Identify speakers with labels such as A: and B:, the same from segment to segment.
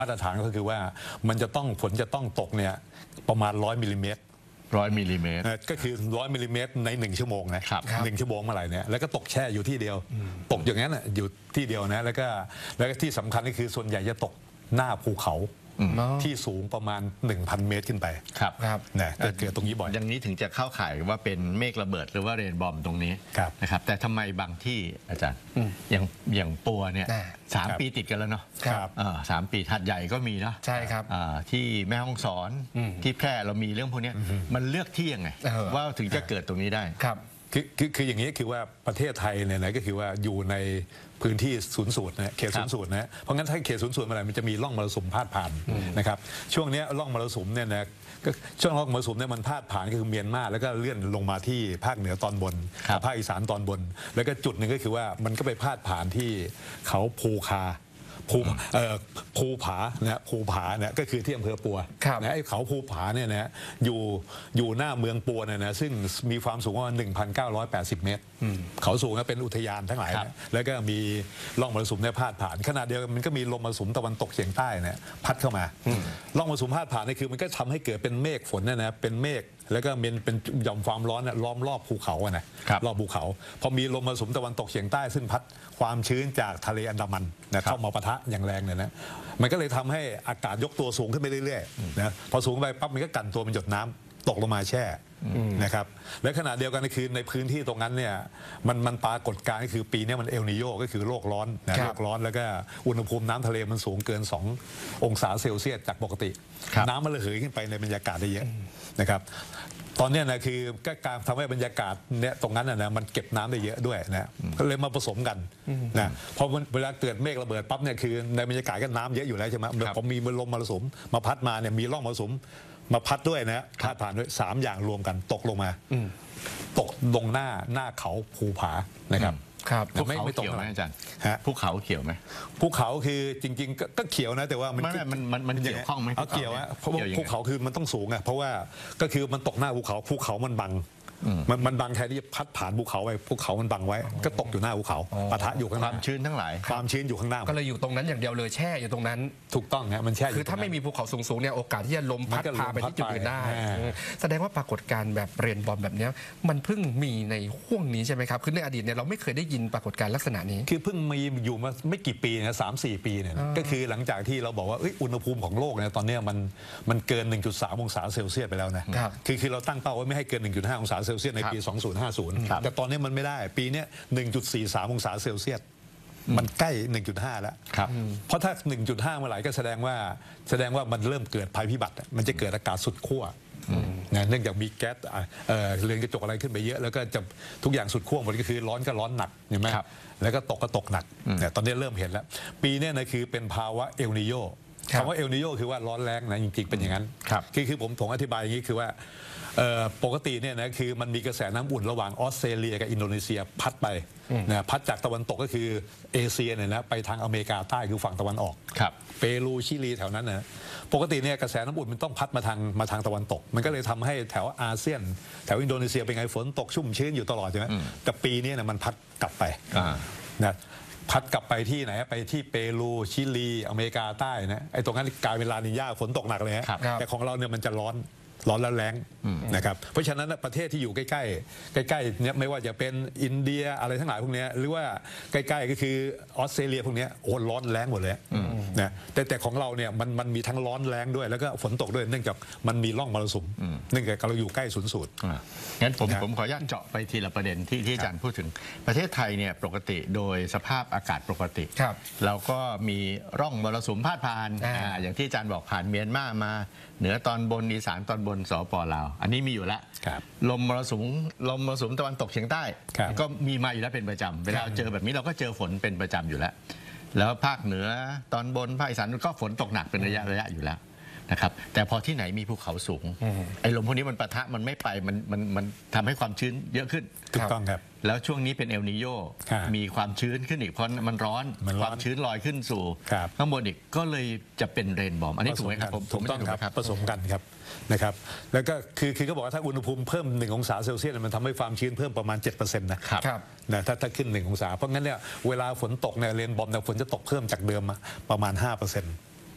A: มาตรฐานก็คือว่ามันจะต้องฝนจะต้องตกเนี่ยประมาณ100 มิลลิเมตร
B: 100 มิลลิเมตร
A: ก็คือ100 มิลลิเมตรใน1 ชั่วโมงนะครับ1 ชั่วโมงเมื่อไหร่เนี่ยแล้วก็ตกแช่อยู่ที่เดียวตกอย่างนั้นอยู่ที่เดียวนะแล้วก็ที่สำคัญก็คือส่วนใหญ่จะตกหน้าภูเขาที่สูงประมาณ 1,000 เมตรขึ้นไป
B: ครับ
A: นะเกิดตรงนี้บ่อย
B: อย่างนี้ถึงจะเข้าข่ายว่าเป็นเมฆระเบิดหรือว่าเรนบอมตรงนี้นะครับแต่ทำไมบางที่อาจารย์อย่างปัวเนี่ย3 ปีติดกันแล้วเนาะ3 ปีหัดใหญ่ก็มีเนาะ
C: ใช่ครับ
B: ที่แม่ฮ่องสอนที่แพร่เรามีเรื่องพวกนี้มันเลือกที่ยังไงว่าถึงจะเกิดตรงนี้ได้
A: ครับคืออย่างนี้คือว่าประเทศไทยเนี่ยนะก็คือว่าอยู่ในพื้นที่ศูนย์สูตรนะเขตศูนย์สูตรนะเพราะงั้นถ้าเขตศูนย์สูตรเมื่อไหร่มันจะมีร่องมรสุมพาดผ่านนะครับช่วงนี้ร่องมรสุมเนี่ยนะก็ช่วงร่องมรสุมเนี่ยมันพาดผ่านก็คือเมียนมาแล้วก็เลื่อนลงมาที่ภาคเหนือตอนบนภาคอีสานตอนบนแล้วก็จุดหนึ่งก็คือว่ามันก็ไปพาดผ่านที่เขาภูคาภูผานะภูผาเนี่ยก็คือที่อำเภอปัวนะไอ้เขาภูผาเนี่ยนะอยู่หน้าเมืองปัวเนี่ยนะซึ่งมีความสูงประมาณ 1,980 เมตรเขาสูงเป็นอุทยานทั้งหลายนะแล้วก็มีร่องมรสุมเนี่ยพาดผ่านขณะเดียวกันมันก็มีลมมรสุมตะวันตกเฉียงใต้เนี่ยพัดเข้ามาร่องมรสุมพาดผ่านนี่คือมันก็ทำให้เกิดเป็นเมฆฝนเนี่ยนะเป็นเมฆแล้วก็เป็นหย่อมความร้อนล้อมรอบภูเขานะรอบภูเขาพอมีลมมรสุมตะวันตกเฉียงใต้ซึ่งพัดความชื้นจากทะเลอันดามันนะเข้ามาปะทะอย่างแรงเลยนะมันก็เลยทำให้อากาศยกตัวสูงขึ้นไปเรื่อยๆนะพอสูงไปปั๊บมันก็กันตัวเป็นหยดน้ำตกลงมาแช่นะครับและขณะเดียวกันคือในพื้นที่ตรงนั้นเนี่ยมันปรากฏการณ์ก็คือปีนี้มันเอลนิโยก็คือโลกร้อนนะโลกร้อนแล้วก็อุณหภูมิน้ำทะเลมันสูงเกิน2 องศาเซลเซียสจากปกติน้ำมันระเหยขึ้นไปในบรรยากาศได้เยอะนะครับตอนนี้นะคือก็การทำให้บรรยากาศเนี่ยตรงนั้นนะมันเก็บน้ำได้เยอะด้วยนะก็เลยมาผสมกันนะพอเวลาเกิดเมฆระเบิดปั๊บเนี่ยคือในบรรยากาศก็น้ำเยอะอยู่แล้วใช่ไหมพอมีลมมรสุมมาพัดมาเนี่ยมีร่องมรสุมมาพัดด้วยนะพาดผ่านด้วย3 อย่างรวมกันตกลงมาตกลงหน้าเขาภูผานะครับ
B: ภูเขาเขียวไหมอาจารย์ภูเขาเขียวไหม
A: ภูเขาคือจริงๆก็เขียวนะแต่ว่า
B: มันเกี่ยวข้องไหม
A: เกี่ยวอะเพราะภูเขาคือมันต้องสูงอะเพราะว่าก็คือมันตกหน้าภูเขามันบังมันบังแทนที่จะพัดผ่านภูเขาไปภูเขามันบังไว้ก็ตกอยู่หน้าภูเขาปะทะอยู่ข้างหน้า
B: ความชื้นทั้งหลาย
A: ความชื้นอยู่ข้างหน้า
C: ก็เลยอยู่ตรงนั้นอย่างเดียวเลยแช่อยู่ตรงนั้น
A: ถูกต้องนะมันแช่
C: คือถ้าไม่มีภูเขาสูงๆเนี่ยโอกาสที่จะลมพัดพาไปที่จุดอื่นได้แสดงว่าปรากฏการณ์แบบเรนบอมแบบนี้มันเพิ่งมีในห่วงนี้ใช่ไหมครับคือในอดีตเนี่ยเราไม่เคยได้ยินปรากฏการณ์ลักษณะนี้
A: คือเพิ่งมีอยู่มาไม่กี่ปีนะ3-4 ปีเนี่ยก็คือหลังจากที่เราบอกว่าอุณหภูมิของโลกเนี่ยตอนนี้มันเกิน 1.3 องศาเซลเซียสไปแล้วนะคือเราตั้งเป้าไว้ไม่ให้เกิน 1.5 องศาเซลเซียสในปี2050แต่ตอนนี้มันไม่ได้ปีนี้ 1.43 องศาเซลเซียสมันใกล้ 1.5 แล้วเพราะถ้า 1.5 เมื่อไหร่ก็แสดงว่ามันเริ่มเกิดภัยพิบัติมันจะเกิดอากาศสุดขั้วเนื่องจากมีแก๊สเรือนกระจกอะไรขึ้นไปเยอะแล้วก็จะทุกอย่างสุดขั้วหมดก็คือร้อนก็ร้อนหนักเห็นไหมแล้วก็ตกหนักตอนนี้เริ่มเห็นแล้วปีนี้นะคือเป็นภาวะเอลนิโยคำว่าเอลนิโยคือว่าร้อนแรงนะจริงๆเป็นอย่างนั้นคือผมอธิบายอย่างนี้คือว่าปกติเนี่ยนะคือมันมีกระแสน้ำอุ่นระหว่างออสเตรเลียกับอินโดนีเซียพัดไปนะพัดจากตะวันตกก็คือเอเชียเนี่ยนะไปทางอเมริกาใต้คือฝั่งตะวันออกเปรูชิลีแถวนั้นนะปกติเนี่ยกระแสน้ำอุ่นมันต้องพัดมาทางตะวันตกมันก็เลยทำให้แถวอาเซียนแถวอินโดนีเซียเป็นไงฝนตกชุ่มชื้นอยู่ตลอดใช่ไหมแต่ปีนี้นะมันพัดกลับไปนะพัดกลับไปที่ไหนไปที่เปรูชิลีอเมริกาใต้นะไอ้ตรงนั้นกลายเป็นลานิญาฝนตกหนักเลยฮะแต่ของเราเนี่ยมันจะร้อนและแรงนะครับเพราะฉะนั้นประเทศที่อยู่ใกล้ๆเนี่ยไม่ว่าจะเป็นอินเดียอะไรทั้งหลายพวกนี้หรือว่าใกล้ๆก็คือออสเตรเลียพวกนี้โอ้ร้อนแรงหมดเลยนะแต่ของเราเนี่ยมันมีทั้งร้อนแรงด้วยแล้วก็ฝนตกด้วยเนื่องจากมันมีร่องมรสุมเนื่องจากเราอยู่ใกล้ศูนย์สูตร
B: งั้นผมขออนุญาตเจาะไปทีละประเด็นที่อาจารย์พูดถึงประเทศไทยเนี่ยปกติโดยสภาพอากาศปกติเราก็มีร่องมรสุมพาดผ่านอย่างที่อาจารย์บอกผ่านเมียนมาเหนือตอนบนอีสานตอนบนสป.ลาวอันนี้มีอยู่แล้วลมมรสุมตะวันตกเฉียงใต้ก็มีมาอยู่แล้วเป็นประจำเวลาเจอแบบนี้เราก็เจอฝนเป็นประจำอยู่แล้วแล้วภาคเหนือตอนบนภาคอีสานก็ฝนตกหนักเป็นระยะอยู่แล้วนะครับแต่พอที่ไหนมีภูเขาสูงไอ้ลมพวกนี้มันปะทะมันไม่ไปมันทำให้ความชื้นเยอะขึ้น
A: ถูกต้องครับ
B: แล้วช่วงนี้เป็นเอลนิโยมีความชื้นขึ้นอีกเพราะมันร้อนความชื้นลอยขึ้นสู่ข้างบนอีกก็เลยจะเป็นเรนบอมอันนี้ถูกไหมครับ
A: ถูกต้องครับผสมกันครับนะครับแล้วก็คือเขาบอกว่าถ้าอุณหภูมิเพิ่ม1 องศาเซลเซียสมันทำให้ความชื้นเพิ่มประมาณ 7% นะครับถ้าขึ้น1 องศาเพราะงั้นเนี่ยเวลาฝนตกเนี่ยเรนบอมเนี่ยฝนจะตกเพิ่มจากเดิมประมาณ 5%น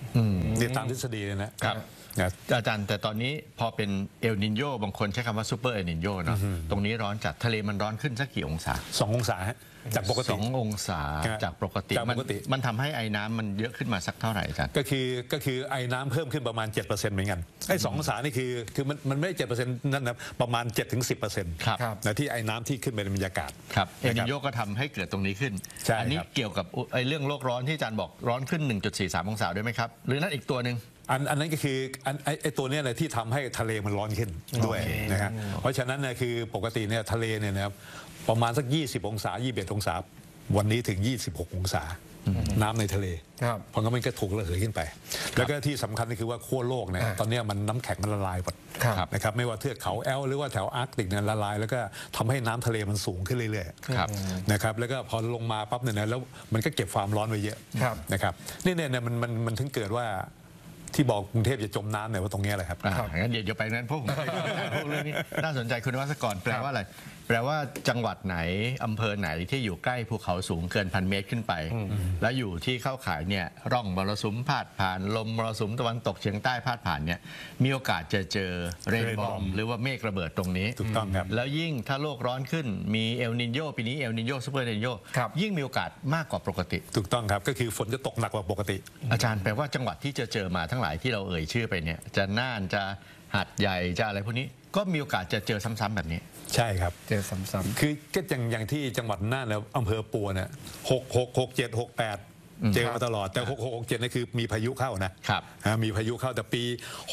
A: นี่ตามทฤษฎีเลยนะครับ
B: อาจารย์แต่ตอนนี้พอเป็นเอลนินโยบางคนใช้คำว่าซูเปอร์เอลนินโยเนาะตรงนี้ร้อนจัดทะเลมันร้อนขึ้นสักกี่องศา
A: 2 องศาฮะจากปกติ
B: 2 องศาจากปกติ
A: จากปกติ
B: มันทำให้ไอ้น้ำมันเยอะขึ้นมาสักเท่าไหร่อาจารย์
A: ก็คือไอ้น้ำเพิ่มขึ้นประมาณ 7%เหมือนกันไอ้2 องศานี่คือมันไม่ได้ 7%นั่นนะประมาณ 7-10%
B: ครับ
A: นะที่ไอ้น้ำที่ขึ้นไปในบรรยากาศ
B: ครับเอล
A: นะค
B: นิ
A: รับ
B: นโยก็ทำให้เกิดตรงนี้ขึ้น
A: ใช่
B: อันี้
A: ครับ
B: เกี่ยวกับไอ้เรื่องโลกร้อนที่อาจารย์บอกร้อนขึ้น 1.43 องศาด้วยไหมครับหรือนั่นอีกตัวหนึ่ง
A: อันนั้นก็คือไอ้ตัวเนี้ยนะที่ทำให้ทะเลมันร้อนขึ้นด้วยนะครับเพราะฉะนั้นเนี่ยคือปกติเนี่ยทะเลเนี่ยนะครับประมาณสัก20 องศา 21 องศาวันนี้ถึง 26 องศาน้ำในทะเล
C: ครับ
A: เพราะงั้นมันก็ถูกระเหยขึ้นไป แล้วก็ที่สำคัญก็คือว่าขั้วโลกเนี่ยตอนเนี้ยมันน้ำแข็งมันละลายหมด
C: ครับ
A: นะครับไม่ว่าเทือกเขาแอลป์หรือว่าแถวอาร์กติกเนี่ยละลายแล้วก็ทำให้น้ำทะเลมันสูงขึ้นเรื่อยๆ
B: ครับ
A: นะครับแล้วก็พอลงมาปั๊บเนี่ยนะแล้วมันก็เก็บความร้อนไว้เยอะ
C: ครับ
A: นะครับนี่เนี่ยมันถึงเกิดว่าที่บอกกรุงเทพจะจมน้ำเนี่ยว่าตรงเนี้ยแหละครับ
B: งั้นเดี๋ยวไปนั้นเพราะผมเคยดูอาจารย์พูดเรื่องนี้น่าสนใจคุณนวัตกรแปลว่าอะไรแปลว่าจังหวัดไหนอำเภอไหนที่อยู่ใกล้ภูเขาสูงเกิน1,000 เมตรขึ้นไป แล้วอยู่ที่เข้าข่ายเนี่ยร่องมรสุมพาดผ่านลมมรสุมตะวันตกเฉียงใต้พาดผ่านเนี่ยมีโอกาสจะเจอเรนบอมหรือว่าเมฆระเบิดตรงนี้
A: ถูกต้องครับ
B: แล้วยิ่งถ้าโลกร้อนขึ้นมีเอลนินโยปีนี้เอลนินโยซูเปอร์เอลนินโย
C: ครับ
B: ยิ่งมีโอกาสมากกว่าปกติ
A: ถูกต้องครับก็คือฝนจะตกหนักกว่าปกติ
B: อาจารย์แปลว่าจังหวัดที่จะเจอมาทั้งหลายที่เราเอ่ยชื่อไปเนี่ยจะน่านจะหาดใหญ่จะอะไรพวกนี้ก็มีโอกาสจะเจอซ้ำๆแบบนี้
A: ใช่ครับ
C: เจอซ้ำ
A: คือก็อย่างที่จังหวัดน่านแล้วอำเภอปัวเนี่ย666768เจอมาตลอดแต่6667นี่คือมีพายุเข้านะครับ มีพายุเข้าแต่ปี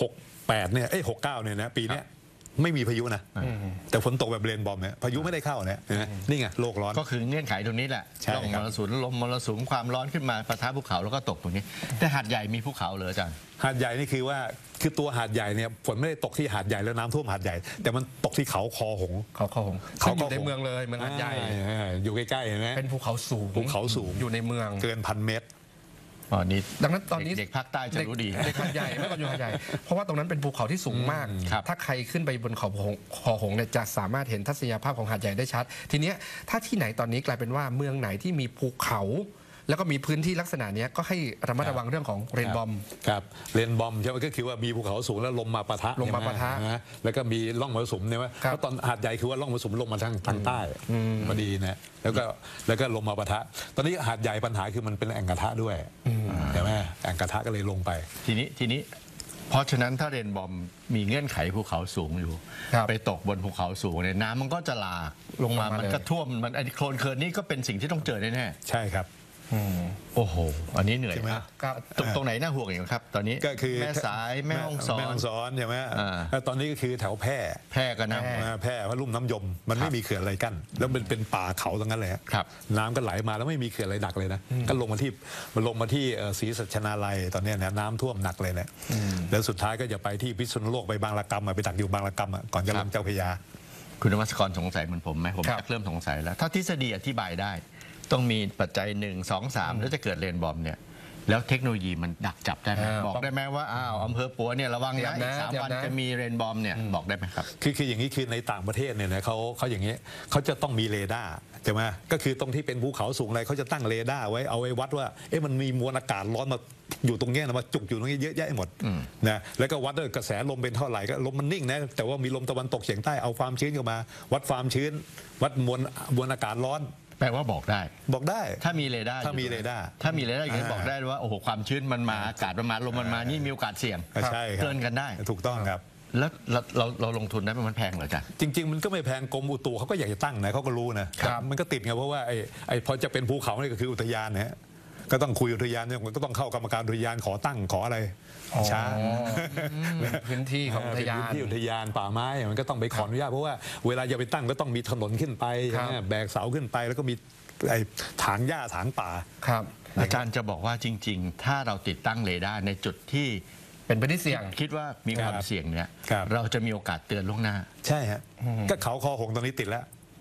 A: 68เนี่ย69เนี่ยนะปีเนี้ยไม่มีพายุนะแต่ฝนตกแบบเรนบอมเนี่ยพายุไม่ได้เข้าเนี่ยเห็นไหมนี่ไงโลกร้อน
B: ก็คือเงื่อนไขตรงนี้แหละ
A: ใช่
B: ร่อง
A: ครั
B: ม
A: บ
B: รสุมลมมรสุมความร้อนขึ้นมาปะทะภูเขาแล้วก็ตกตรงนี้ แต่หาดใหญ่มีภูเขาเลยอาจารย์
A: หาดใหญ่นี่คือว่าคือตัวหาดใหญ่เนี่ยฝนไม่ได้ตกที่หาดใหญ่แล้วน้ำท่วมหาดใหญ่ แต่มันตกที่เขาคอหง
C: ๆเขาคง
A: เขา
C: ซึ่งอยู่ใน
A: คง
C: เมืองเลยเมืองหาดใหญ่
A: อยู่ใกล้ๆเห็นไหม
C: เป็นภูเขาสูง
A: ภูเขาสูง
C: อยู่ในเมือง
A: เกิน1,000 เมตร
B: อ๋อนี่
C: ดังนั้นตอนนี้
B: เด็กๆภาคใต้จะรู้ดี
C: เด็กหาดใหญ่ไม่ก็อยู่หาดใหญ่ เพราะว่าตรงนั้นเป็นภูเขาที่สูงมาก
B: ครับ
C: ถ้าใครขึ้นไปบนเขาคอหงเนี่ยจะสามารถเห็นทัศนียภาพของหาดใหญ่ได้ชัด ทีเนี้ยถ้าที่ไหนตอนนี้กลายเป็นว่าเมืองไหนที่มีภูเขา แล้วก็มีพื้นที่ลักษณะเนี้ยก็ให้ระมัดระวังเรื่องของเรนบอม
A: ครับเรนบอมใช่ไหมก็คือว่ามีภูเขาสูงแล้วลมมาปะทะ
C: ลมมาปะทะ
A: ใช่ไหมแล้วก็มีร่องมรสุมเนี่ยว่า
C: ครับ
A: แล้วตอนหาดใหญ่คือว่าร่องมรสุมลงมาทางใต้พอดีนะแล้วก็ลมมาปะทะ ตอนนี้หาดใหญ่ปัญหาคือมันเป็นแอ่งกระทะด้วยใช่ไหมแอ่งกระทะก็เลยลงไป
B: ทีนี้เพราะฉะนั้นถ้าเรนบอมมีเงื่อนไขภูเขาสูงอยู่
C: ครับ
B: ไปตกบนภูเขาสูงเนี่ยน้ำมันก็จะหลากลงมา
C: ลงมา
B: มันก็ท่วมมันไอ้โคลนเคิร์นนี่ก็เป็นสิ่งที่ต้องเจอแน่
A: ใช่ครับ
B: ๆโอ้โหอันนี้เหนื่อย
A: ใช่ไหม
B: มาก
C: ก็
B: ตรงไหนน่าห่วงอย่างครับ ตอนนี้
A: ก็คือ
B: แม่สายแม่ฮ่องสอ
A: แม่ฮ่
B: น
A: องสอนใช่ไหม
B: อ่า
A: แล้วตอนนี้ก็คือแถวแพร่
B: แพร่ก็น่า
A: แพร่ว่าลุ่มน้ำยมมันไม่มีเขื่อนอะไรกั้นแล้วมันเป็นป่าเขาตรงนั้นเลยฮะ
B: ครับ
A: น้ำก็ไหลมาแล้วไม่มีเขื่อนอะไรดักเลยนะก็ลงมาที่ศรีสัชนาลัยตอนเนี้ยนะน้ำท่วมหนักเลยเนี่ยแล้วสุดท้ายก็จะไปที่พิษณุโลกไปบางระกำไปดักอยู่บางระกำก่อนจะลงเจ้าพระยา
B: คุณนวัตกรสงสัยเหมือนผมไหมผม
C: ครับ
B: ชักเริ่มสงสัยแล้ว ถ้าทฤษฎีอธิบายได้ ต้องมีปัจจัย1 2 3แล้วจะเกิดเรนบอมเนี่ยแล้วเทคโนโลยีมันดักจับได้ไหมบอกได้ไหมว่าอ้าวอำเภอปัวเนี่ยระวังนะอีก3 วันจะมีเรนบอมเนี่ยบอกได้ไหมครับ
A: คืออย่างนี้คือในต่างประเทศเนี่ยนะเขาอย่างนี้เขาจะต้องมีเรดาร์ใช่ไหมก็คือตรงที่เป็นภูเขาสูงอะไรเขาจะตั้งเรดาร์ไว้เอาไว้วัดว่ามันมีมวลอากาศร้อนมาอยู่ตรงเนี้ยนะมาจุกอยู่ตรงนี้เยอะแยะหมดนะแล้วก็วัดด้วยกระแสลมเป็นเท่าไหร่ก็ลมมันนิ่งนะแต่ว่ามีลมตะวันตกเฉียงใต้เอาความชื้นเข้ามา วัดความชื้น วัดมวลอากาศร้อน
B: แปลว่าบอกได้
A: บอกได้
B: ถ้ามีเรดาร์
A: ถ้ามีเรดาร์
B: ถ้ามีเรดาร์อย่างนี้บอกได้ว่าโอ้โหความชื้นมันมาอากาศมันมาลมมันมานี่มีโอกาสเสี่ยง
A: ใช่ครับ
B: เตือนกันได้
A: ถูกต้องครับ
B: แล้วเราลงทุนได้มันแพงเหรอจ๊ะ
A: จริง ๆ มันก็ไม่แพงกรมอุตุเขาก็อยากจะตั้งนะเขาก็รู้นะครับ มันก็ติดไงเพราะว่าไอ้พอจะเป็นภูเขานี่ก็คืออุทยานนะฮะก็ต้องคุยอุทยานเนี่ยมันก็ต้องเข้ากรรมการอุทยานขอตั้งขออะไรช้า
C: พื้นที่ของอุทยา
A: เป็น
C: น
A: พื้นที่อุทยานป่าไม้มันก็ต้องไปขออนุญาตเพราะว่าเวลาจะไปตั้งก็ต้องมีถนนขึ้นไปใช่ไหม
C: ครับ
A: แบกเสาขึ้นไปแล้วก็มีไอ้ถางหญ้าถางป่า
C: ครับ
B: อาจารย์จะบอกว่าจริง ๆ ถ้าเราติดตั้งเรดาร์ในจุดที่
C: เป็นพื้นที่เสี่ยง
B: คิดว่ามีความ
A: ครับ
B: เสี่ยงเนี่ย
A: ครับ
B: เราจะมีโอกาสเตือนล่วงหน้า
A: ใช่ฮะก็เขาคอหงตอนนี้ติดแล้ว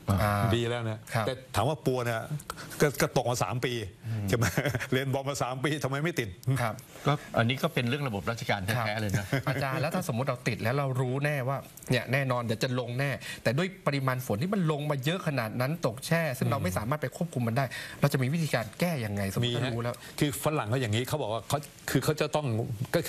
A: ดีแล้วนะครับ แต่ถามว่าปัวเนี่ยก็ตกมา3 ปีใช่ไหมเรียนบอลมา3 ปีทำไมไม่ติด
C: ครับ
B: ก็อันนี้ก็เป็นเรื่องระบบราชการ
C: ครับ
B: แท้ๆเลยนะ
C: อาจารย์แล้วถ้าสมมติเราติดแล้วเรารู้แน่ว่าเนี่ยแน่นอนเดี๋ยวจะลงแน่ แต่ด้วยปริมาณฝนที่มันลงมาเยอะขนาดนั้นตกแช่ ซึ่งเราไม่สามารถไปควบคุมมันได้ เราจะมีวิธีการแก้ยังไงสมมติ
A: ฮะ
C: รู้แล้ว
A: คือฝรั่งเขาอย่างนี้เขาบอกว่าเขาจะต้องก็